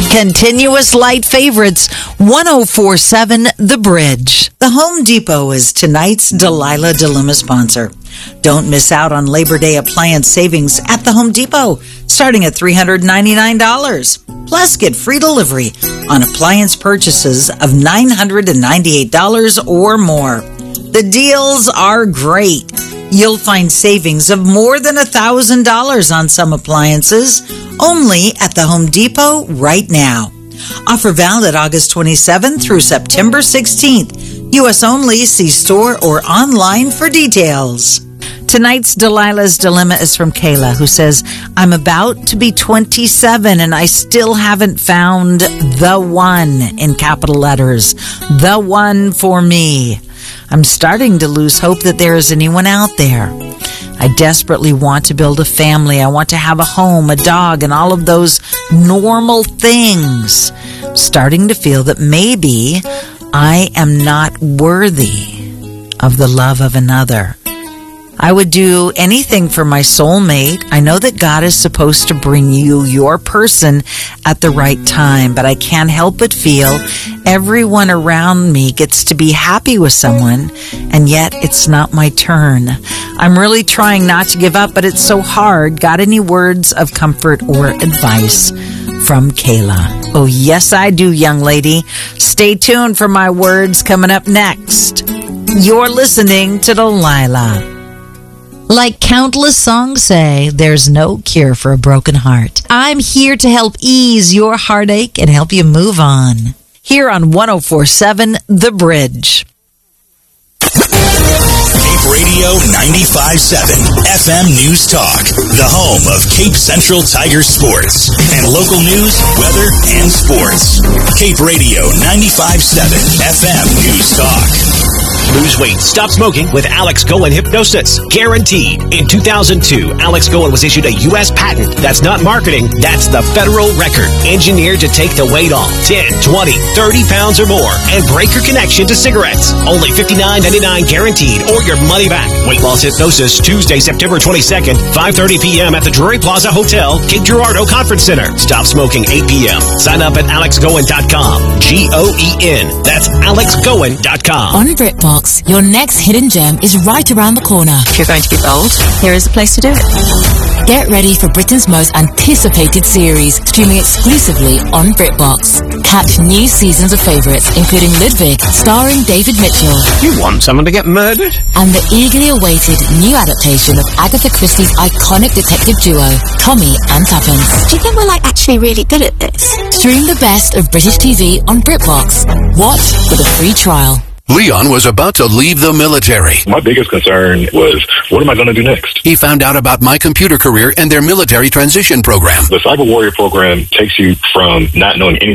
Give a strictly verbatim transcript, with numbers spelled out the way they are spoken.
Continuous light favorites, one oh four point seven The Bridge. The Home Depot is tonight's Delilah Dilemma sponsor. Don't miss out on Labor Day appliance savings at the Home Depot, starting at three hundred ninety-nine dollars. Plus, get free delivery on appliance purchases of nine hundred ninety-eight dollars or more. The deals are great. You'll find savings of more than one thousand dollars on some appliances, only at the Home Depot right now. Offer valid August twenty-seventh through September sixteenth. U S only. See store or online for details. Tonight's Delilah's Dilemma is from Kayla, who says, I'm about to be twenty-seven and I still haven't found the one, in capital letters, the one for me. I'm starting to lose hope that there is anyone out there. I desperately want to build a family. I want to have a home, a dog, and all of those normal things. I'm starting to feel that maybe I am not worthy of the love of another. I would do anything for my soulmate. I know that God is supposed to bring you your person at the right time, but I can't help but feel everyone around me gets to be happy with someone, and yet it's not my turn. I'm really trying not to give up, but it's so hard. Got any words of comfort or advice? From Kayla. Oh, yes, I do, young lady. Stay tuned for my words coming up next. You're listening to Delilah. Like countless songs say, there's no cure for a broken heart. I'm here to help ease your heartache and help you move on. Here on one oh four point seven The Bridge. Cape Radio ninety-five point seven F M News Talk, the home of Cape Central Tiger sports and local news, weather, and sports. Cape Radio ninety-five point seven F M News Talk. Lose weight, stop smoking with Alex Goen Hypnosis. Guaranteed. In two thousand two, Alex Goen was issued a U S patent. That's not marketing, that's the federal record. Engineered to take the weight off ten, twenty, thirty pounds or more and break your connection to cigarettes. Only fifty-nine ninety-nine guaranteed or your money back. Weight Loss Hypnosis, Tuesday, September twenty-second, five thirty p.m. at the Drury Plaza Hotel, Cape Girardeau Conference Center. Stop smoking eight p.m. Sign up at alex goen dot com. G O E N. That's alex goen dot com. On BritBox, your next hidden gem is right around the corner. If you're going to be bold, here is a place to do it. Get ready for Britain's most anticipated series, streaming exclusively on BritBox. Catch new seasons of favourites, including Ludwig, starring David Mitchell. You want someone to get murdered? And the eagerly awaited new adaptation of Agatha Christie's iconic detective duo, Tommy and Tuppence. Do you think we're like actually really good at this? Stream the best of British T V on BritBox. Watch with a free trial. Leon was about to leave the military. My biggest concern was, what am I going to do next? He found out about My Computer Career and their military transition program. The Cyber Warrior program takes you from not knowing anything